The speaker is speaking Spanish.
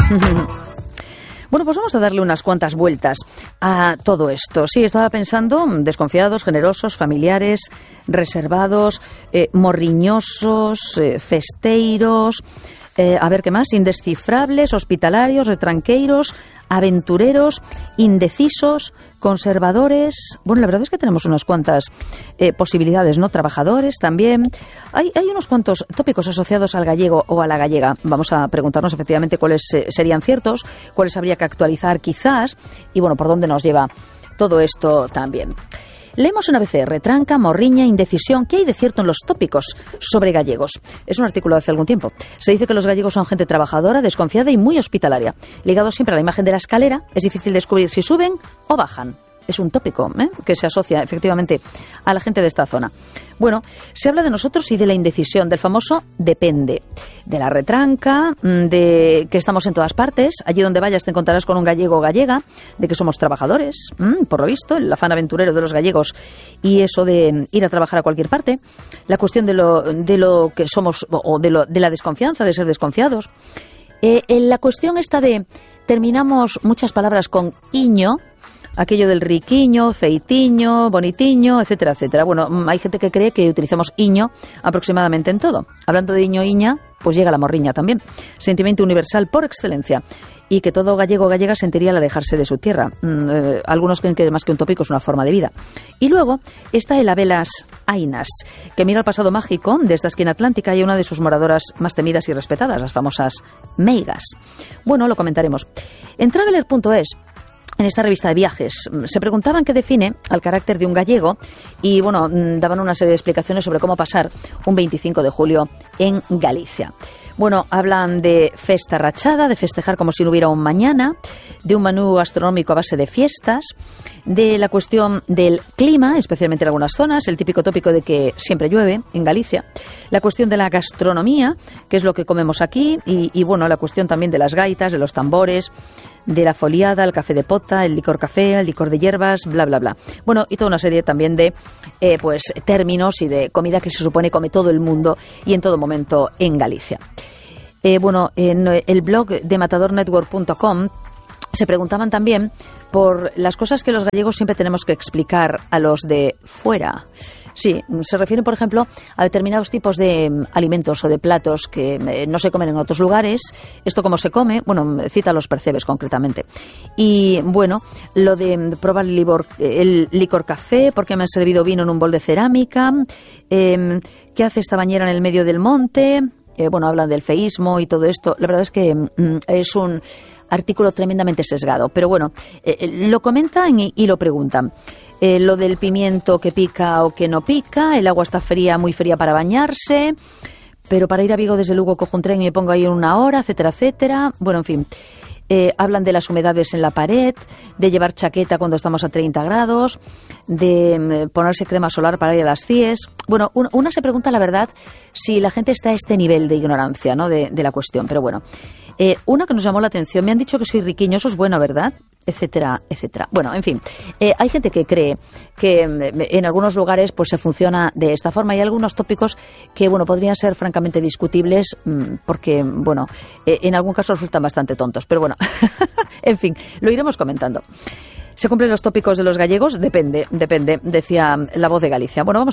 Bueno, pues vamos a darle unas cuantas vueltas a todo esto. Sí, estaba pensando, desconfiados, generosos, familiares, reservados, morriñosos, festeiros, a ver qué más, indescifrables, hospitalarios, retranqueiros, aventureros, indecisos, conservadores. Bueno, la verdad es que tenemos unas cuantas posibilidades, ¿no? Trabajadores también. Hay unos cuantos tópicos asociados al gallego o a la gallega. Vamos a preguntarnos efectivamente cuáles serían ciertos, cuáles habría que actualizar quizás y, bueno, por dónde nos lleva todo esto también. Leemos en ABC, retranca, morriña, indecisión. ¿Qué hay de cierto en los tópicos sobre gallegos? Es un artículo de hace algún tiempo. Se dice que los gallegos son gente trabajadora, desconfiada y muy hospitalaria. Ligados siempre a la imagen de la escalera, es difícil descubrir si suben o bajan. Es un tópico que se asocia efectivamente a la gente de esta zona. Bueno, se habla de nosotros y de la indecisión, del famoso depende, de la retranca, de que estamos en todas partes, allí donde vayas te encontrarás con un gallego o gallega, de que somos trabajadores, por lo visto, el afán aventurero de los gallegos y eso de ir a trabajar a cualquier parte, la cuestión de lo que somos o de la desconfianza, de ser desconfiados, la cuestión esta de terminamos muchas palabras con iño, aquello del riquiño, feitiño, bonitiño, etcétera, etcétera. Bueno, hay gente que cree que utilizamos iño aproximadamente en todo. Hablando de iño, iña, pues llega la morriña también. Sentimiento universal por excelencia. Y que todo gallego o gallega sentiría al alejarse de su tierra. Algunos creen que más que un tópico es una forma de vida. Y luego está el Abelas Ainas, que mira al pasado mágico de esta esquina atlántica y una de sus moradoras más temidas y respetadas, las famosas meigas. Bueno, lo comentaremos. En Traveler.es, en esta revista de viajes, se preguntaban qué define al carácter de un gallego y, bueno, daban una serie de explicaciones sobre cómo pasar un 25 de julio en Galicia. Bueno, hablan de festa rachada, de festejar como si no hubiera un mañana, de un menú gastronómico a base de fiestas, de la cuestión del clima, especialmente en algunas zonas, el típico tópico de que siempre llueve en Galicia, la cuestión de la gastronomía, que es lo que comemos aquí, y bueno, la cuestión también de las gaitas, de los tambores, de la foliada, el café de pota, el licor café, el licor de hierbas, bla, bla, bla. Bueno, y toda una serie también de pues términos y de comida que se supone come todo el mundo y en todo momento en Galicia. Bueno, en el blog de matadornetwork.com se preguntaban también por las cosas que los gallegos siempre tenemos que explicar a los de fuera. Sí, se refieren, por ejemplo, a determinados tipos de alimentos o de platos que no se comen en otros lugares. Esto cómo se come, bueno, cita los percebes concretamente. Y bueno, lo de probar el licor café, porque me han servido vino en un bol de cerámica, qué hace esta bañera en el medio del monte. Bueno, hablan del feísmo y todo esto. La verdad es que es un artículo tremendamente sesgado, pero bueno, lo comentan y lo preguntan. Lo del pimiento que pica o que no pica, el agua está fría, muy fría para bañarse, pero para ir a Vigo desde Lugo cojo un tren y me pongo ahí en 1 hora, etcétera, etcétera. Bueno, en fin. Hablan de las humedades en la pared, de llevar chaqueta cuando estamos a 30 grados, de ponerse crema solar para ir a las CIES. Bueno, una se pregunta, la verdad, si la gente está a este nivel de ignorancia, ¿no?, de la cuestión. Pero bueno, una que nos llamó la atención, me han dicho que soy riquiño, eso es bueno, ¿verdad?, etcétera, etcétera. Bueno, en fin, hay gente que cree que en algunos lugares pues se funciona de esta forma. Hay algunos tópicos que, bueno, podrían ser francamente discutibles porque, bueno, en algún caso resultan bastante tontos, pero bueno, en fin, lo iremos comentando. ¿Se cumplen los tópicos de los gallegos? Depende, decía La Voz de Galicia. Bueno, vamos